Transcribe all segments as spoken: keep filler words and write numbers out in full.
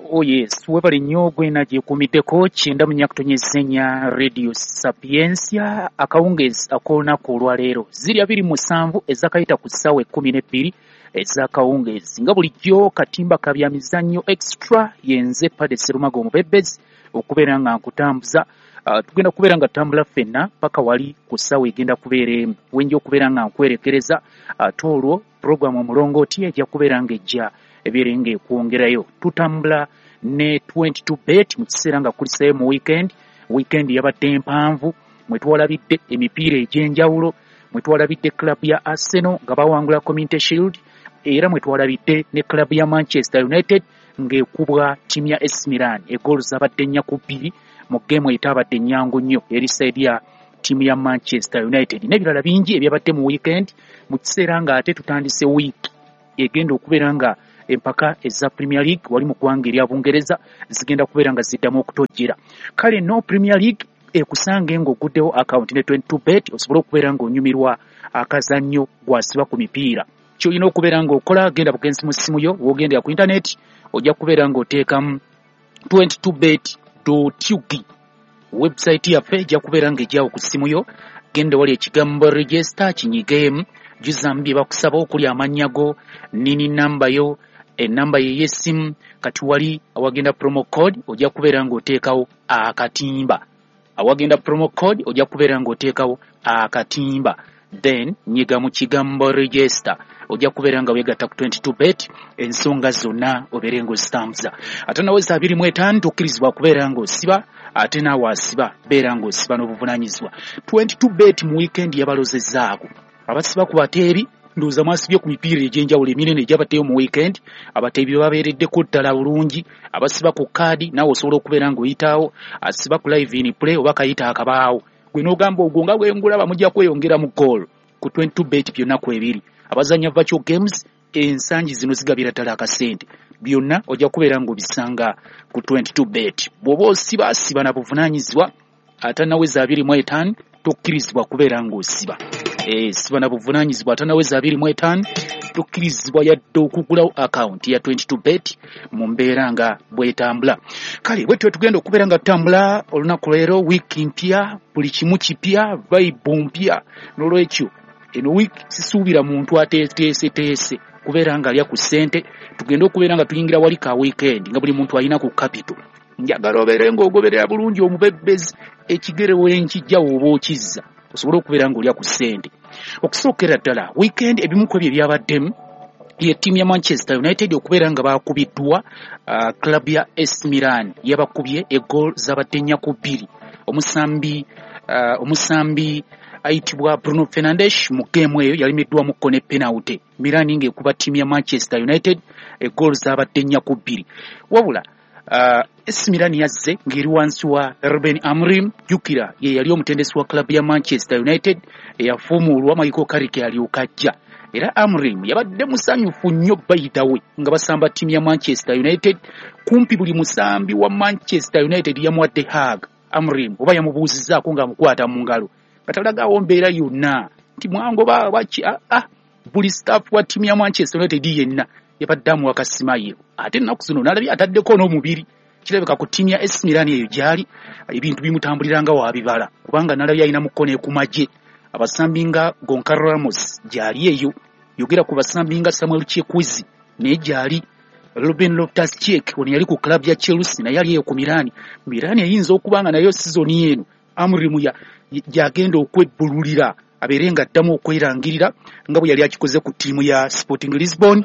Oh yes, webali nnyo gwena gyekuumiddeko kyenda mu nyakutonyezenya Radio Sapiensia akawungeezi ak'olunaku olwaleero ziri abiri musanvu ezakayita ku ssaawa ekkumi n'ebbiri ez'akawungeezi nga bulijjo katimba ka byamizannyo extra yenze Padde Sserumaga Omubembezi okubeera nga nkutambuza. Uh, tugenda kubeera nga tambula ffenna paka wali ku ssaawa egenda kubeera emu wenja okubeera nga nkwerekereza ate olwo puroguramu omulongooti ejja kubeera nga ejja ebeere nga ekwongerayo. Tutambula ne twenty-two bet mu kiseera nga kulisayo mu weekend weekend yabadde mpanvu mwe twalabidde emipiira egy'enjawulo, mwe twalabidde club ya Arsenal nga bawangula Community Shield era mwe twalabidde ne club ya Manchester United ng'ekubwa ttiimu ya A C Milan egoolu zabadde nnya ku bbiri mu geemu etabadde nnyangu nnyo eri side ya ttiimu ya Manchester United n'ebirala bingi ebyabadde mu weekend mu kiseera nga ate tutandise wiiki egenda okubeera nga empaka eza Premier League wali mu ggwanga erya Bungereza zigenda kubeera nga ziddamu okutojjera. Kale no Premier League ekusange ng'oguddewo account ne twenty-two bet osobola okubeera ng'onyumirwa akazannyo gwasiba ku mipiira. Ky'olina okubeera ng'okola genda bugenzi mu ssimu yo w'ogendera ku internet ojja kubeera ng'oteekamu twenty-two bet dot u k website yaffe ejja kubeera ng'ejjawo ku ssimu yo. Genda wali ekigambo register kinyigeemu juzaamu bye bakusaba okuli amannya go, nini namba yo, enamba ye y'essimu, kati wali awagenda promo code ojja kubeera ng'oteekawo akatimba. Awagenda promo code ojja kubeera ng'oteekawo akatimba. Then nyiga mu kigambo register ojja kubeera nga weegatta ku twenty-two bet ensonga zonna obeere ng'ozitambuza. Ate naweza abiri mu etaano tokkirizibwa kubeera ng'osiba ate naawe asiba beera ng'osiba n'obuvunaanyizibwa. twenty-two bet mu weekend yabalozezzaako abasiba ku bateebi ndowooza mwasibye ku mipiira egy'enjawulo eminene egyabaddeyo mu weekend. Abateebi babeereddeko ddala bulungi. Abasiba ku kaadi naawe osobola okubeera ng'oyitaawo, asiba ku live in play oba kayita akabaawo gwe n'ogamba ogwo nga bwe ngulaba mujja kweyongera mu goal ku twenty-two bet byonna ku ebiri. Abazanya virtual games ensangi zino zigabira ddala akasente byonna ojja kubeera ng'obisanga ku twenty-two bet. Bw'oba osiba siba na buvunaanyizibwa ate naweza abiri mu etaano tokkirizibwa kubeera ng'osiba. Eh, siba na buvunaanyizibwa ate naweza abiri mu etaano tokkirizibwa yadde okugulawo account ya twenty-two bet mu mbeera nga bwetambula. Kale bwetwe tugenda okubeera nga tutambula olunaku leero wiiki mpya buli kimu kipya vibe mpya n'olwekyo eno wiiki sisuubira muntu ateeteeseteese kubeera nga alya ku ssente. Tugenda okubeera nga tuyingira wali ka weekend nga buli muntu alina ku capital. Njagala obeere ng'ogoberera bulungi omubembezi ekigere wenkijja oba okizza osobola okubeera ng'olya ku ssente. Okusookera ddala weekend ebimu ku ebyo ebyabaddemu ye ttiimu ya Manchester United okubeera nga baakubiddwa uh, club ya A C Milan yabakubye egool zabadde nnya ku bbiri. Omusambi uh, omusambi ayitibwa Bruno Fernandes mu geemu eyo yalimiddwamukko ne penalty. Milan ng'ekuba ttiimu ya Manchester United egool zabadde nnya ku bbiri. Wabula Uh, A C Milan yazze ng'eri wansi wa Ruben Amorim. Jukira ye yali omutendesi wa club ya Manchester United eyafuumuulwa Michael Carrick alyoka ajja. Era Amorim yabadde musanyufu nnyo bayitawe nga basamba ttiimu ya Manchester United. Kumpi buli musambi wa Manchester United yamuwadde hug Amorim oba yamubuuzizzaako ng'amukwata mu ngalo katalagawo mbeera yonna nti mwangoba baki ah, ah. Buli staff wa ttiimu ya Manchester United yenna yabadde amuwa kasimayiro ate ennaku zino nalabye ataddeko n'omubiri. Kirabika ku ttiimu ya A C Milan eyo gyali ebintu bimutambuliranga wabibala kubanga nalabye alina mukkone ku magye. Abasambi nga Goncalo Ramos gyali eyo, yogera ku basambi nga Samuel Chiekwizi naye gyali, Ruben Loftus-Cheek ono yali ku club ya Chelsea naye yali eyo ku Milan. Milan eyinza okuba nga nayo sizoni eno Amorim gyagenda okwebbululira abeere nga addamu okwerangirira nga bwe yali akikoze ku ttiimu ya Sporting Lisbon.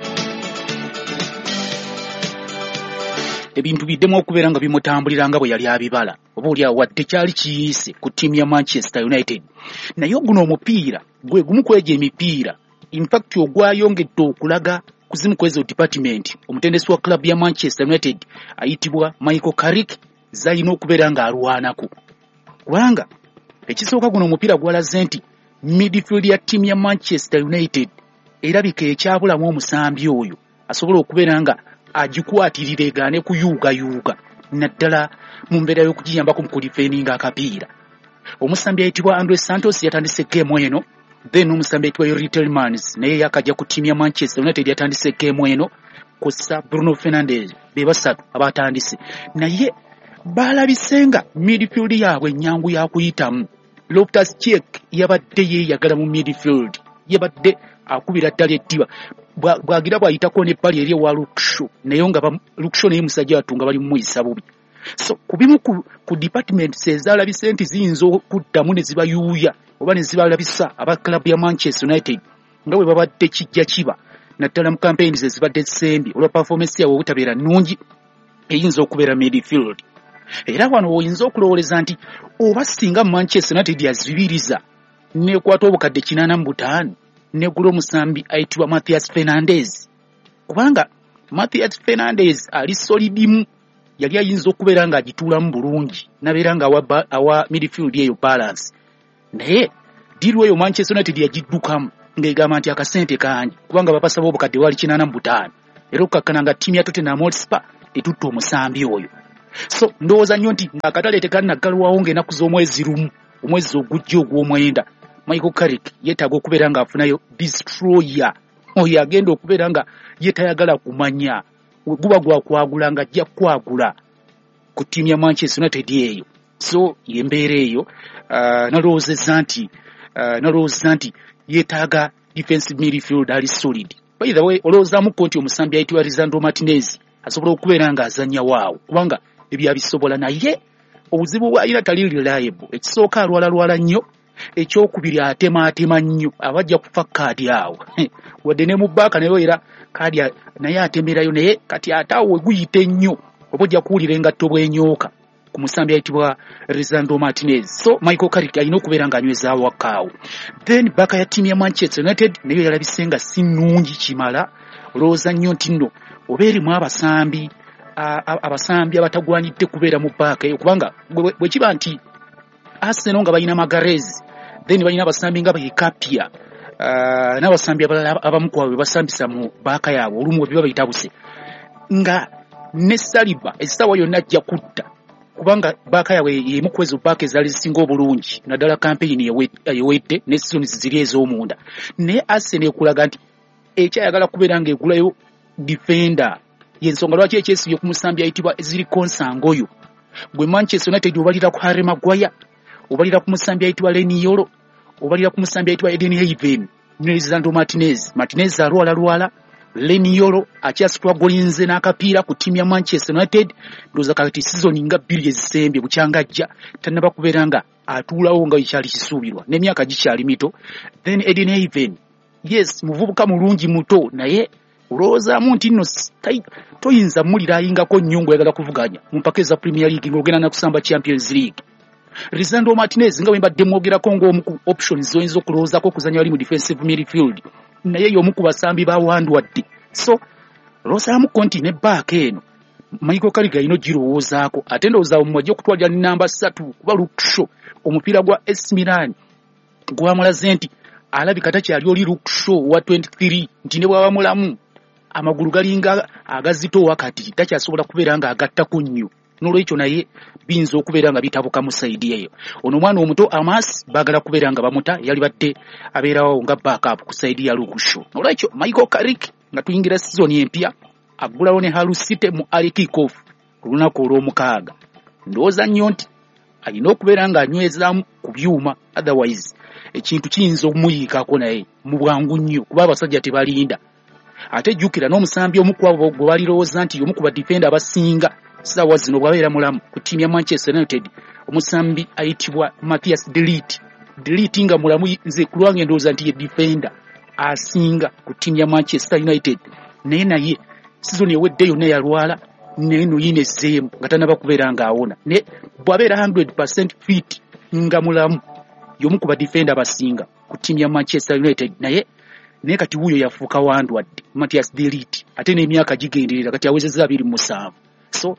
Ebintu biddemu okubeera nga bimutambulira nga bwe yali abibala oba oli awadde kyali kiyiise ku ttiimu ya Manchester United. Naye guno omupiira gwe gumu kwegya emipiira in fact ogwayongedde okulaga ku zimu kwezo department omutendesi wa club ya Manchester United ayitibwa Michael Carrick zalina okubeera nga alwanako kubanga ekisooka guno omupiira gwalaze nti midfield ya ttiimu ya Manchester United erabika ekyabulamu omusambi oyo asobola okubeera nga agikwatirira egaane kuyuugayuuga naddala mu mbeera y'okugiyambako mu kulifeninga akapiira. Omusambi ayitibwa Andre Santos yatandise geemu eno, then omusambi ayitibwa Yuri Tielemans naye yakajja ku ttiimu ya Manchester United yatandise geemu eno kussa Bruno Fernandes be basatu abatandise naye balabisenga midfield yaabwe nyangu ya kuyitamu. Loftus Cheek yabadde yeeyagala mu midfield, yabadde akubira ddala ettiba bwagira bwayitako n'ebbali eri ewa Lukshaw naye nga Lukshaw naye musajja watunga bali mumuyisa bubi. So kubimu ku, ku departments ezalabise nti ziyinza okuddamu ne zibayuuya oba ne zibalabisa aba club ya Manchester United nga bwe babadde kijja kiba naddala mu campaigns ezibadde zisembi olwa performance yaabwe obutabeera nnungi eyinza okubeera midfield. Era wano oyinza okulowoleza nti oba singa Manchester United yazibiriza nekwata obukadde kinaana mu butaano negula omusambi ayitibwa Matthias Fernandes, kubanga Matthias Fernandes ali solidimu, yali ayinza okubeera nga agituulamu bulungi nabeera nga awa, awa midfield eyo balance, naye diru eyo Manchester United yagiddukamu ng'egamba nti akasente kangi kubanga babasaba obukadde wali kinaana mu butaano era okukakkana nga ttiimu ya Tottenham Hotspur etutta omusambi oyo. So ndowooza nnyo nti ng'akatale tekanaggalwawo ng'ennaku z'omwezi lumu, omwezi ogujja ogw'omwenda, Michael Carrick yeetaaga okubeera ng'afunayo destroyer oyo agenda okubeera nga yeetayagala kumanya guba gwakwagula nga ajja kwagula ku ttiimu ya Manchester United eyo. So yembeera eyo uh, nalowoozezza nti uh, nalowoozezza nti yeetaaga defensive midfield ali solid. By the way, olowoozaamuko nti omusambi ayitibwa Lisandro Martinez asobola okubeera ng'azannya waawo kubanga ebyabisobola, naye obuzibu bw'alina tali reliable. Ekisooka alwala lwala nnyo, ekyokubiri atema atema nnyo, abajja kufa kaadi awo wadde ne mu bbaaka nayo era kaadi naye atemerayo, naye kati ate awo guyite nnyo oba ojja kuwulira engatto bw'enyooka ku musambi ayitibwa Lisandro Martinez. So Michael Carrick alina okubeera ng'anyweza wakaawo. Then bbaaka ya ttiimu ya Manchester United nayo yalabise nga si nnungi kimala. Olowooza nnyo nti nno oba erimu abasambi abasambi abatagwanidde kubeera mu bbaaka eyo, kubanga bwe kiba nti Arsenal nga balina Magalhaes, then balina abasambi nga Bakapia uh, n'abasambi abalala abamu ku abo basambisa mu bbaaka yaabwe olumu bwe bayita buse, nga ne Saliba essaawa yonna ajja kutta kubanga bbaaka yaabwe y'emu ku ezo bbaaka ezaali zisinga obulungi naddala campaign yewedde ne seasons ziri ez'omunda. Naye Arsenal ekulaga nti ekyayagala kubeera ng'egulayo defender, yensonga lwaki ekyesibye ku musambi ayitibwa Ezri Konsangoyo. Gwe Manchester United obalira ku Harry Maguire, obalira ku musambi ayitibwa Leny Yoro, obalira ku musambi ayitibwa Eden Hazard ne Lisandro Martinez. Martinez alwala lwala, Leny Yoro akyasitwa golinze n'akapiira ku ttiimu ya Manchester United. Ndowooza kati season nga bbiri ezisembye bukyangajja tannaba kubeera nga atuulawo nga ekyali kisuubirwa, n'emyaka gikyali mito. Then Eden Hazard, yes muvubuka mulungi muto, naye olowoozamu nti nno toyinza mulira ayingako nnyo ng'oyagala kuvuganya mu mpaka za Premier League ng'ogenda na kusamba Champions League. Lisandro Martinez nga bwe mbadde mwogerako ng'omu ku options z'oyinza okulowoozaako okuzanya wali mu defensive midfield, naye y'omu ku basambi bawandwadde. So olowoozamuko nti ne bbaaka eno Michael Carrick alina ogirowoozaako, ate ndowooza mu ajja okutwalira ne namba ssatu kuba Lukshaw omupiira gwa A C Milan gwamulaze nti alabika takyali oli Lukshaw wa twenty-three, nti ne bw'aba mulamu amagulu galinga agazito wakati takyasobola kubeera nga agattako nnyo, n'olwekyo naye biyinza okubeera nga bitabuka mu saidi eyo. Ono omwana omuto Amas baagala kubeera nga bamuta, yali badde abeerawo nga backup ku saidi ya Lukshaw. N'olwekyo Michael Carrick nga tuyingira season empya aggulawo ne Hull City mu early kick-off ku lunaku olw'omukaaga. Ndowooza nnyo nti alina okubeera ng'anywezaamu ku byuma, otherwise ekintu kiyinza okumuyiikako naye mu bwangu nnyo kuba abasajja tebalinda. Ate jjukira n'omusambi omu ku abo gwe balirowooza nti omu ku badefenda abasinga ssaawa zino bw'abeera mulamu ku ttiimu ya Manchester United, omusambi ayitibwa Matthias de Ligt. De Ligt nga mulamu nze ku lwange ndowooza nti ye defenda asinga ku ttiimu ya Manchester United, naye naye season ewedde yonna yalwala naye no yinezeemu nga tannaba kubeera ng'awona, naye bw'abeera one hundred percent fit nga mulamu y'omu ku badefenda abasinga ku ttiimu ya Manchester United. Naye naye kati wuyo yafuuka wandwadde Matthias de Ligt, ate n'emyaka gigenderera kati awezezza abiri mu musanvu. So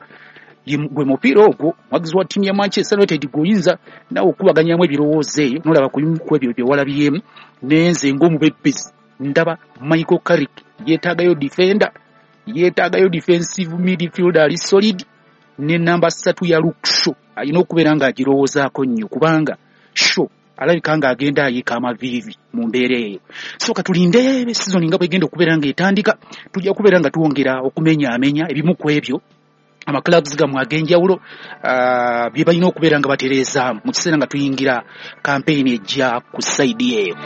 gwe mupiira ogwo mwagizi wa ttiimu ya Manchester United gw'oyinza nawe okubaganyamu ebirowoozo eyo n'olaba ku ebyo bye walabyemu. Nenze ng'omubebbezi ndaba Michael Carrick yeetaagayo defender, yeetaagayo defensive midfielder ali solid, ne namba ssatu ya Lukshaw alina okubeera ng'agirowoozaako nnyo kubanga sho alabika nga agenda ayika amavivi mu mbeera eyo. So katulinde season nga bwegenda okubeera nga etandika, tujja kubeera nga tuwongera okumenya amenya ebimu ku ebyo ama clubs gamu ag'enjawulo uh, bye balina okubeera nga batereeza mu kiseera nga tuyingira campaign ejja ku side eyo.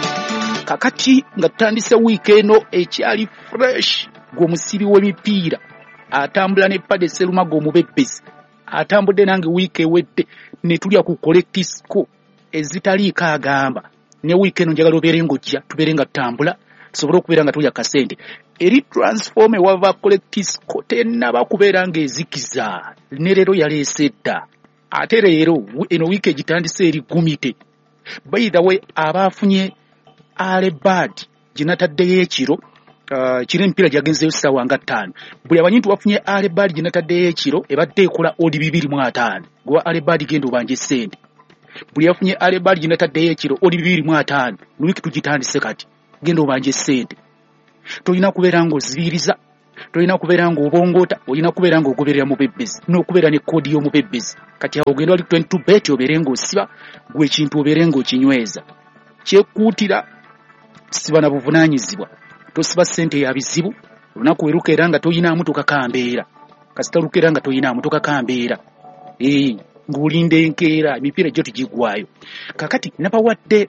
Kakati nga tutandise week eno ekyali fresh, gw'omusibi w'emipiira atambula ne Pade Serumago omubebbezi atambudde nange week ewedde ne tulya ku collectisco ezitaliiko agamba, ne week eno njagala obeere ng'ojja tubeere nga tutambula tusobole okubeera nga tulya kasente eri transform ewava collectisco tennaba kubeera ng'ezikiza ne leero yaleese dda. Ate leero eno week egitandise eri gumite. By the way, abaafunye Alebad ginataddeyo ekiro uh, kiri emipiira gyagenzeyo ssaawa nga ttaano. Buli abanyintu bafunye Alebad ginataddeyo ekiro ebadde ekola odi bibiri mu ataano. Gwa Alebad genda obanje ssente. Buli yafunye Alebad ginataddeyo ekiro odi bibiri mu ataano. Nuwiki tugitandise kati genda obanje ssente. Tolina kubeera ng'ozibiriza, tolina kubeera ng'obongoota, olina kubeera ng'ogoberera mubebbezi n'okubeera ne koodi y'omubebbezi. Kati awo ogenda wali twenty-two bet obeere ng'osiba, gwe ekintu obeere ng'okinyweza. Kyekuutira siba na buvunaanyizibwa, tosiba ssente ya bizibu. Olunaku weruka era nga toyina motoka kambeera, kasita luka era nga toyina motoka kambeera, ee ng'olinda enkeera, emipiira gyo tugigwayo. Kakati nabawadde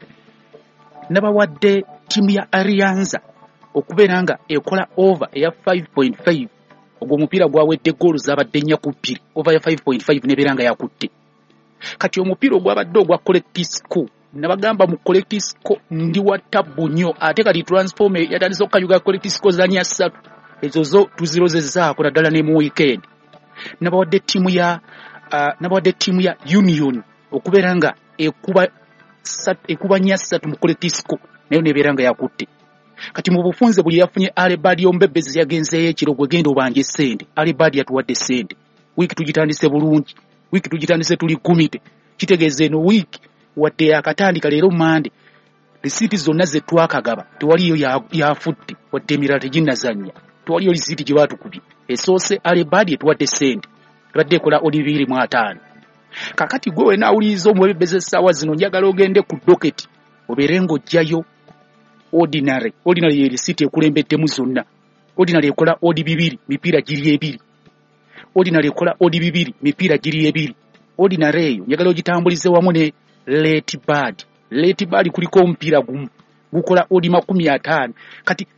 nabawadde timu ya Arianza okubeera nga ekola over eya five point five. Ogwo omupiira gwawedde goolu zabadde nnya ku bbiri, over ya five point five nebeera nga yakutte. Kati omupiira ogwabadde ogwa collectisco nabagamba mu collectisco ndi wa tabu nnyo, ate kati transform yatandise okukanyuga collectisco za nnya ssatu, ezo zo tuzirozezaako naddala ne mu weekend. Nabawadde timu ya uh, nabawadde timu ya Union okubeera nga ekuba ekuba nnya ssatu mu collectisco nayo nebeera nga yakutte. Kati mu bufunze buli yafunye Alebad y'omubebbezi yagenzeeyo ekiro gwe genda obanje ssente. Alebad yatuwadde ssente. Wiiki tugitandise bulungi, wiiki tugitandise tuli gumite. Kitegeeza eno wiiki wadde akatandika leero Mande, risiiti zonna ze twakagaba tewaliyo yafudde, wadde emirala teginnazannya, tewaliyo risiiti gye baatukubye. Esoose Alebad etuwadde ssente, ebadde ekola odi bibiri mu ataano. Kakati gwe wena awuliriza omubebbezi essaawa zino njagala ogende ku doketi obeere ng'ojjayo ordinary. Ordinary ye risiiti ekulembeddemu zonna. Ordinary ekola odi bibiri, mipiira giri ebiri. Ordinary ekola odi bibiri, mipiira giri ebiri. Ordinary eyo njagala ogitambulize wamu ne Late Bad. Late Bad kuliko omupiira gumu gukola odi makumi ataano. Kati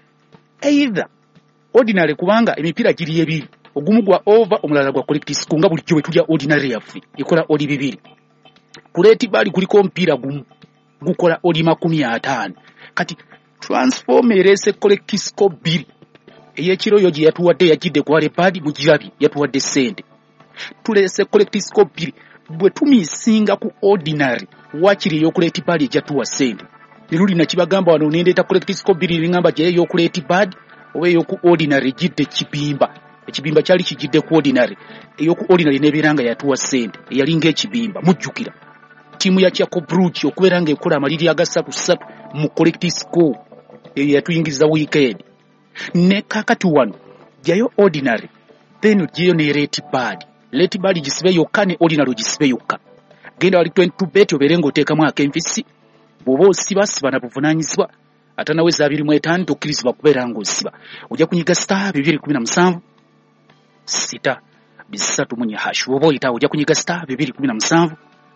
either ordinary kubanga emipiira giri ebiri, ogumu gwa over omulala gwa collectisco nga bulijjo bwe tulya ordinary yaffe ekola odi bibiri. Ku Late Bad kuliko omupiira gumu gukola odi makumi ataano. Kati transform erese collectisco bbiri ey'ekiro yo gye yatuwadde yagidde ku Alebad mugirabye yatuwadde ssente. Tulese collectisco bbiri bwe tumisinga ku ordinary wakiri ey'oku Late Bad ejjatuwa ssente. Liruli nakibagamba wano nendeeta collectisco bbiri ningamba gye ey'oku Late Bad oba ey'oku ordinary ejjidde ekibimba. Ekibimba kyali kijidde ku ordinary, ey'oku ordinary nebeera nga yatuwa ssente eyalinga ekibimba. Mujjukira timu ya Chaco Bruce okubeera ng'ekola amaliri agasatu ssatu mu collectisco eyo yatuyingiza weekend. Ne kakati wano jayo ordinary then jiyo ne Late Bad. Late Bad gisibe yokka ne ordinary gisibe yokka. Genda wali twenty-two bet obeere ng'oteekamu ak'envisi. Bw'oba osiba siba na buvunaanyizibwa, ate naweza abiri mu etaano tokkirizibwa kubeera ng'osiba. Ojja kunyiga star bibiri kumi na musanvu sita bisatu munnya hash. Bw'oba oyita ojja kunyiga star bibiri kumi na musanvu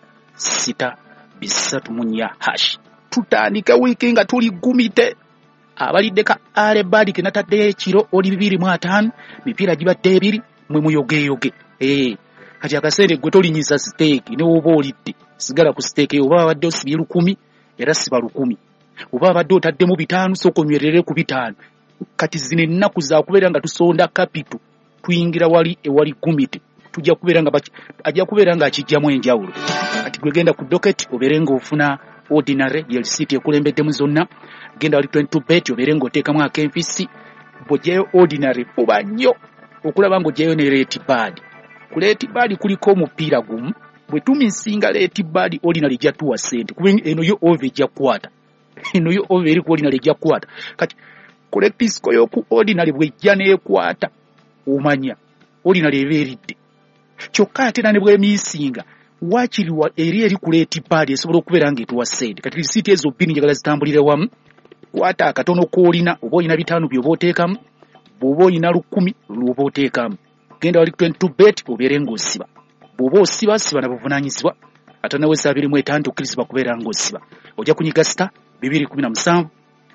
sita bisatu munnya hash. Tutandika wiiki nga tuli gumite. Abaliddeka Alebad ke nataddeyo ekiro odi bibiri mu ataano, mipiira gibadde ebiri mwe muyogeyoge. Eh, kati akasente gwe tolinyiza steeki ne woba olidde sigala ku steeki oba abadde osibye lukumi era siba lukumi, oba abadde otaddemu bitaano sooka onywerere ku bitaano. Kati zino ennaku za kubeera nga tusonda kapito tuyingira wali ewali gumite, tujja kubeera nga ajja kubeera nga akijjamu enjawulo. Kati gwe genda ku docket obeere ng'ofuna ordinary ye risiiti ekulembeddemu zonna. Genda wali twenty-two bet obeere ng'oteekamu ak'enfisi. Bw'ojjayo ordinary fuba nnyo okulaba ng'ojjayo ne Late Bad. Ku Late Bad kuliko omupiira gumu, bwe tumisinga Late Bad ordinary jatuwa ssente kuba eno yo over ejja kukwata, eno yo over eri ku ordinary ejja kukwata. Kati collectisco y'oku ordinary bw'ejja n'ekwata omanya ordinary eba eridde. Kyokka ate ne bw'emisinga wakiriwa eri eri kuleti padi esobola okubeera ng'etuwa sente kati lisiiti ezo bbiri njagala zitambulire wamu kwata akatono k'olina oba olina bitaano by'oba oteekamu bw'oba olina lukumi lw'oba oteekamu genda wali twenty-two bet obeere ng'osiba bw'oba osiba siba na buvunaanyizibwa ate naweza abiri mu etaano tokkirizibwa kubeera ng'osiba ojja kunyiga sita bibiri kumi na musanvu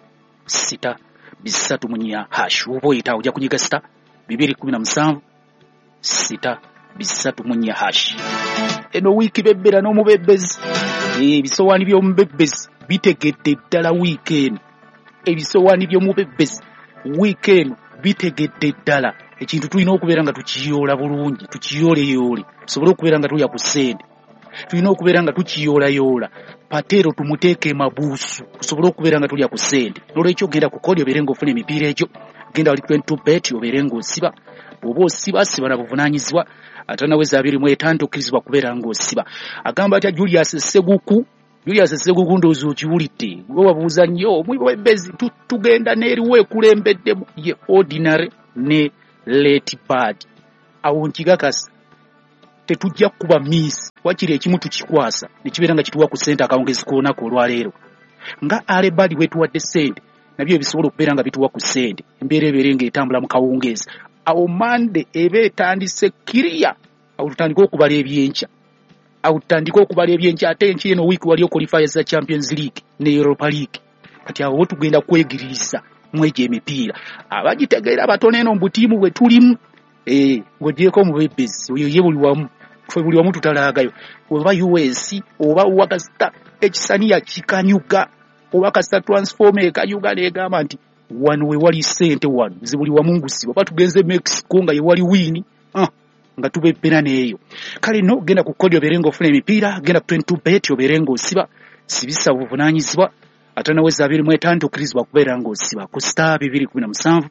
sita bisatu munya hash oba oyita ojja kunyiga sita bibiri kumi na musanvu sita bisatu munya hash eno wiiki bebbera n'omubebbezi ebisowaani by'omubebbezi bitegedde ddala wiiki eno ebisowaani by'omubebbezi wiiki eno bitegedde ddala ekintu tulina okubeera nga tukiyoola bulungi tukiyooleyoole tusobole okubeera nga tulya ku ssente tulina okubeera nga tukiyoolayoola pateero tumuteeke mabuusu tusobole okubeera nga tulya ku ssente n'olwekyo genda ku kodi obeere ng'ofuna emipiira egyo genda wali twenty-two bet obeere ng'osiba bw'oba osiba siba na buvunaanyizibwa ate naweza abiri mu etaano tokkirizibwa kubeera ng'osiba agamba atya Julius Seguku Julius Seguku ndowooza okiwulidde gwe wabuuza nnyo mubebbezi tugenda n'eriwo ekulembeddemu ye ordinary ne late bad awo nkigakasa tetujja kuba miss wakiri ekimu tukikwasa nekibeera nga kituwa ku ssente akawungezi k'olunaku olwaleero nga ale bad wetuwadde ssente nabyo ebisobola okubeera nga bituwa ku ssente embeera ebeere ng'etambula mu kawungeezi awo mande eba etandise kiriya awo tutandika okubala ebyenkya awo tutandika okubala ebyenkya ate enki eno wiiki waliyo qualifiers za Champions League ne Europa League kati awo tugenda kwegirisa mwegye emipiira abagitegeera batono eno mu butiimu bwe tulimu eh ng'ogyeko omubebbezi oyo ye buli wamu ffe buli wamu tutalaagayo oba U S oba wakasita ekisaniya kikanyuga oba kasita transformer ekanyuga n'egamba nti wano we wali ssente wano nze buli wamu ngusiba oba tugenze Mexico nga ye wali wini ah, nga tubebbera n'eyo kale no genda ku kodi obeere ng'ofuna emipiira genda ku twenty-two bet obeere ng'osiba sibisa buvunaanyizibwa ate naweza abiri mu etaano tokkirizibwa kubeera ng'osiba ku star bibiri kumi na musanvu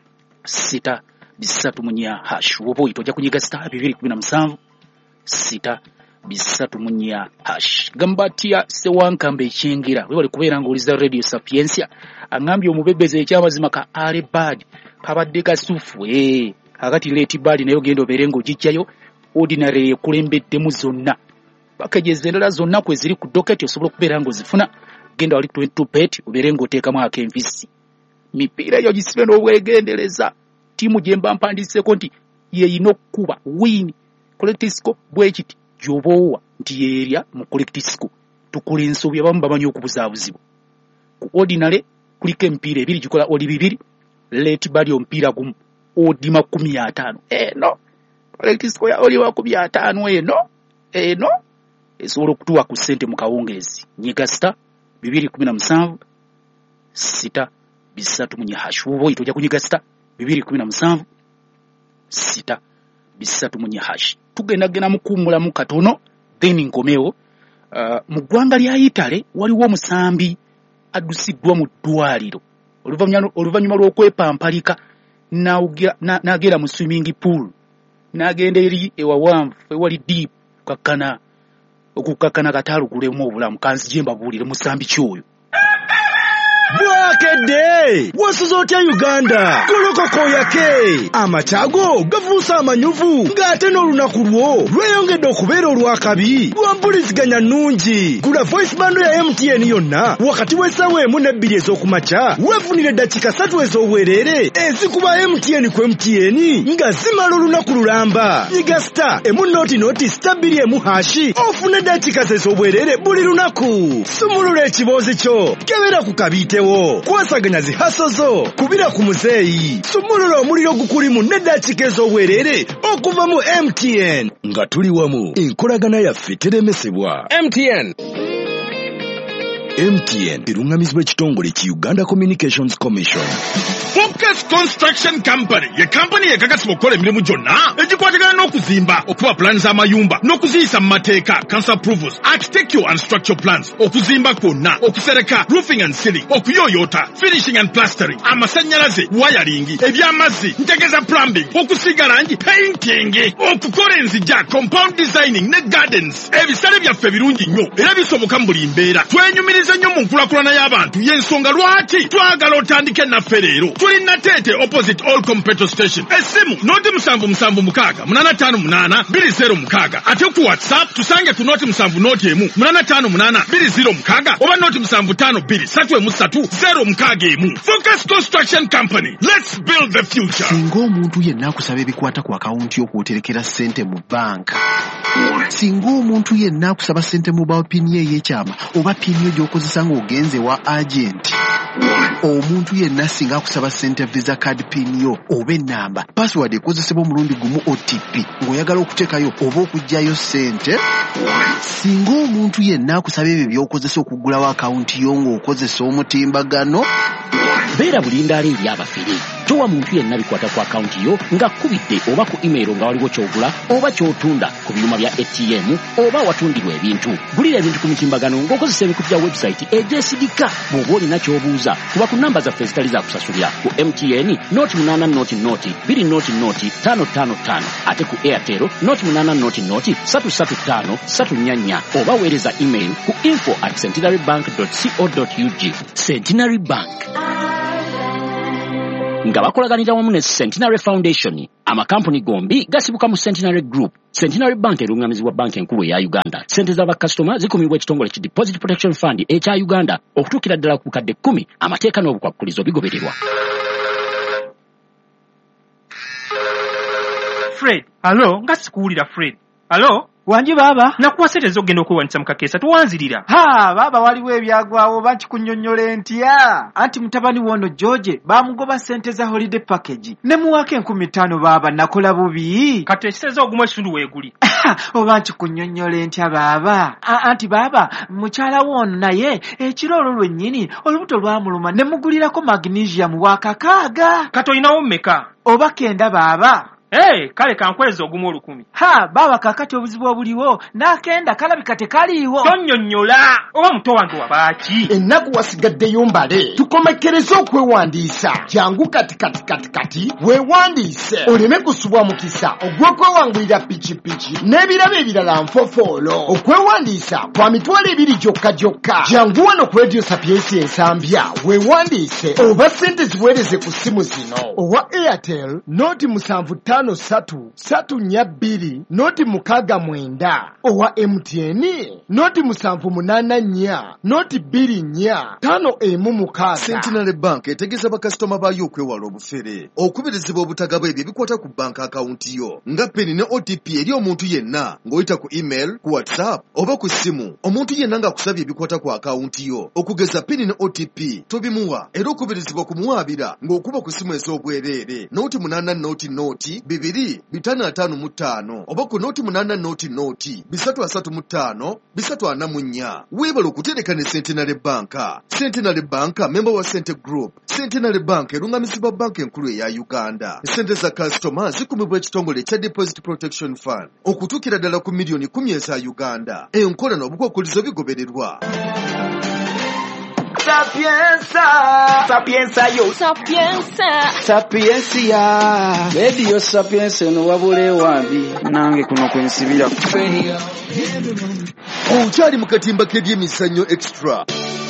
sita bisatu munya hash oba oyita ojja kunyiga star bibiri kumi na musanvu sita bisatu munya hash gamba tia Sewankamba ekyengera we bali kubeera ng'oliza Radio Sapiensia angambye omubebbezi ekyamazima ka ale bad kabadde kasufu eh akati late bad nayo genda obeere ng'ogijjayo ordinary ekulembeddemu zonna bakageze endala zonna kwe ziri ku docket osobola okubeera ng'ozifuna genda wali twenty-two bet obeere ng'oteekamu ak'envisi mipiira eyo gisibe n'obwegendereza tiimu gye mba mpandiiseko nti yeeyina okukuba win collectisco bwe kiti gy'oba nti yeerya mu collectisco tukula ensobi abamu bamanyi okubuzaabuzibwa ku ordinary kuliko emipiira ebiri gikola oli bibiri late bali omupiira gumu odi makumi ataano eno collectisco ya oli makumi ataano eno eno esobola okutuwa ku ssente mu kawungeezi nyiga sita bibiri kumi na musanvu sita bisatu munya hash oba oyita ojja kunyiga sita bibiri kumi na musanvu sita bisatu munya hash tugenda gena mukuumula mu katono then nkomewo uh, mu ggwanga lya Italy waliwo omusambi addusiddwa mu ddwaliro oluvannyuma lw'okwepampalika n'agenda mu swimming pool n'agenda eri ewawanvu ewali deep kukakkana okukakkana kataalugulemu obulamu kanzije mbabuulire musambi kyoyo Bwakede wasuza otya Uganda golokoko yake amachago gavuusa amanyuvu ng'ate n'olunaku lwo lweyongedde okubeera olwakabi lwampuliziganya nnungi gula voice bando ya M T N yonna wakati w'essaawa emu n'ebbiri ez'okumakya weefunire eddakiika ssatu ez'obwereere ezikuba M T N ku M T N nga zimala olunaku lulamba nyiga sita emu nooti nooti sita bbiri emu hashi ofune eddakiika ez'obwereere buli lunaku sumulula ekiboozi kyo kebera ku kabiitewo kwasaganya zihasozo kubira ku muzeeyi sumulula omuliro gukulimu n'eddakiika ez'obwereere okuva mu M T N nga tuli wamu enkolagana yaffe teremesebwa. M T N M T N erungamizibwa ekitongole ki Uganda Communications Commission. Focus Construction Company ye company yekakasibwa okukola emirimu gyonna egikwatagana n'okuzimba okuba plans z'amayumba n'okuziyisa mu mateeka council approvals architectural and structural plans okuzimba kwonna okusereka roofing and ceiling okuyooyoota finishing and plastering amasannyalaze wiring eby'amazzi ntegeza plumbing okusiga langi painting okukola enzija compound designing ne gardens ebisale byaffe birungi nnyo era bisoboka mu buli mbeera twenyumiriza Kyetulwanyisa nnyo mu nkulakulana y'abantu y'ensonga lwaki twagala otandike naffe leero. Tuli Natete opposite Allcom petrol station. Essimu noti musanvu musanvu mukaaga munana ttaano munaana bbiri zero mukaaga. Ate ku WhatsApp tusange ku noti musanvu noti emu munana ttaano munaana bbiri zero mukaaga oba noti musanvu ttaano bbiri ssatu emu ssatu zero mukaaga emu. Focus Construction Company. Let's build the future. Singa omuntu yenna akusaba ebikwata ku akawunti yo kw'oterekera ssente mu banka. Singa omuntu yenna akusaba ssente mu bawo pini ey'ekyama oba pini yo gy'okozesa ng'ogenze wa agenti. Omuntu yenna singa akusaba ssente visa card pin yo oba ennamba password ekozesebwa omulundi gumu O T P ng'oyagala okuteekayo oba okuggyayo ssente. Singa omuntu yenna akusaba ebyo by'okozesa okuggulawo akawunti yo ng'okozesa omutimbagano. Beera bulindaala eri abafere. Towa muntu yenna bikwata ku akawunti yo nga kkubidde oba ku email nga waliwo ky'ogula oba ky'otunda ku byuma bya A T M oba watundirwa ebintu. Gulira ebintu ku mitimbagano ng'okozesa ebikutu bya website egyesigika. Bw'oba olina ky'obuuza kuba ku namba zaffe ezitali za kusasulira ku M T N noti munaana noti noti bbiri noti noti ttaano ttaano ttaano ate ku Airtel noti munaana noti noti ssatu ssatu ttaano ssatu nnya nnya oba weereza email ku info at centenarybank dot co dot u g. Centenary Bank nga bakolaganira wamu ne Centenary Foundation, amakampuni gombi gasibuka mu Centenary Group. Centenary Bank erungamizibwa banki enkulu eya Uganda. Sente z'abakasitoma zikumibwa ekitongole ki Deposit Protection Fund ekya Uganda okutuukira ddala ku bukadde kkumi amateeka n'obukwakkulizo bigobererwa. Fred, alo, nga sikuwulira Fred. Alo? Wanji baba? Nakuwa sente z'ogenda okuwanisa mu kakeesa tuwanzirira. Ha, baba waliwo ebyagwawo banti kunnyonnyola ntya. Anti mutabani wono George bamugoba sente za holiday package. Ne muwake enkumi ttaano baba nakola bubi. Kati ekiseze ogumu ekitundu weeguli. Oba nti kunnyonnyola ntya baba. Anti baba mukyala wono naye ekiro olwo lwennyini olubuto lwamuluma ne mugulirako magnesium wakakaaga. Kati olinawo mmeka? Oba kenda baba. Hey, kale kankweza ogumu olukumi. Ha, baba kakati obuzibu obuliwo nakenda kalabika tekaliiwo. Tonnyonnyola oba muto wange wabaaki. Ennaku wasigaddeyo mbale tukomekereza okwewandiisa. Jangu kati kati kati kati weewandiise oleme kusubwa mukisa ogw'okwewangulira pikipiki n'ebirabo ebirala nfofoolo. Okwewandiisa kwa mitwalo ebiri gyokka gyokka. Jangu wano ku Radio Sapiensi ensambya weewandiise oba ssente ziweereze ku ssimu zino. Owa Airtel noti musanvu ttaano satu satu nnya bbiri noti mukaaga mwenda. Owa M T N noti musanvu munaana nnya noti bbiri nnya ttaano emu mukaaga. Centenary Bank etegeeza bakasitoma baayo okwewala obufere okubirizibwa obutagaba ebyo ebikwata ku banka akawunti yo nga peni ne O T P eri omuntu yenna ng'oyita ku email, ku WhatsApp oba ku ssimu. Omuntu yenna ng'akusabye ebikwata ku akawunti yo okugeza peni ne O T P tobimuwa era okubirizibwa kumuwaabira ng'okuba ku ssimu ez'obwereere noti munaana noti noti bibiri bitano ataano mu ttaano oba ku noti munaana noti noti bisatu asatu mu ttaano bisatu ana mu nnya. Weebala okutereka ne Centenary Bank. Centenary Bank member wa Cente Group. Centenary Bank erungamizibwa banka enkulu eya Uganda. Sente za kasitoma zikumibwa ekitongole ekya Deposit Protection Fund okutuukira ddala ku miliyoni kumi eza Uganda. Enkola n'obukwakkulizo bigobererwa. Sapienza, Sapienza yo, Sapienza, Sapiensia. Radio Sapienza no wabule wambi nange kuno kwensibira. Okyali mu katimba k'ebyemizannyo extra.